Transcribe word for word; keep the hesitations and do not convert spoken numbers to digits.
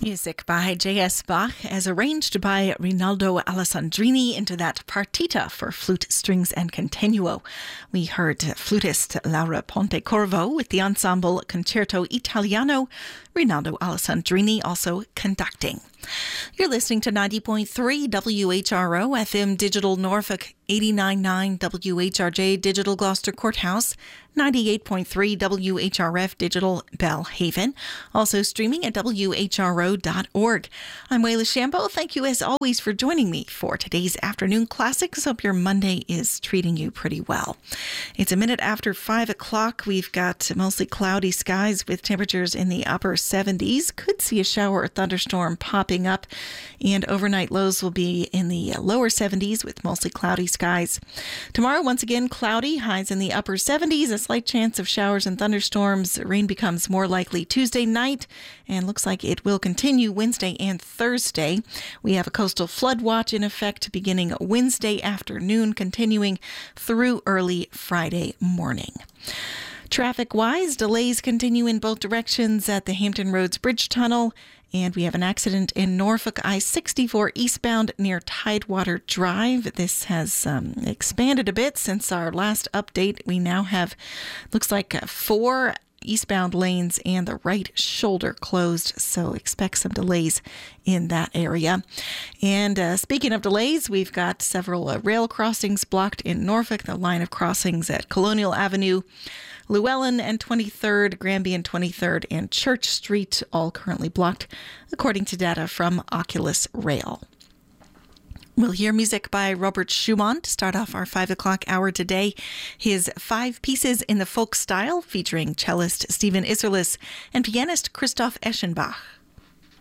Music by J S Bach as arranged by Rinaldo Alessandrini into that partita for flute, strings and continuo. We heard flutist Laura Pontecorvo with the ensemble Concerto Italiano, Rinaldo Alessandrini also conducting. You're listening to ninety point three W H R O F M Digital Norfolk, eighty-nine point nine W H R J Digital Gloucester Courthouse, ninety-eight point three W H R F Digital Belhaven, also streaming at W H R O dot org. I'm Wayla Shambo. Thank you as always for joining me for today's afternoon classics. Hope your Monday is treating you pretty well. It's a minute after five o'clock. We've got mostly cloudy skies with temperatures in the upper seventies. Could see a shower or thunderstorm popping up, and overnight lows will be in the lower seventies with mostly cloudy skies. Tomorrow, once again, cloudy, highs in the upper seventies, a slight chance of showers and thunderstorms. Rain becomes more likely Tuesday night and looks like it will continue Wednesday and Thursday. We have a coastal flood watch in effect beginning Wednesday afternoon, continuing through early Friday morning. Traffic-wise, delays continue in both directions at the Hampton Roads Bridge Tunnel, and we have an accident in Norfolk I sixty-four eastbound near Tidewater Drive. This has um, expanded a bit since our last update. We now have, looks like, uh, four eastbound lanes and the right shoulder closed, so expect some delays in that area. And uh, speaking of delays, we've got several uh, rail crossings blocked in Norfolk. The line of crossings at Colonial Avenue, Llewellyn and twenty-third, Granby and twenty-third, and Church Street, all currently blocked, according to data from Oculus Rail. We'll hear music by Robert Schumann to start off our five o'clock hour today. His five pieces in the folk style, featuring cellist Stephen Isserlis and pianist Christoph Eschenbach.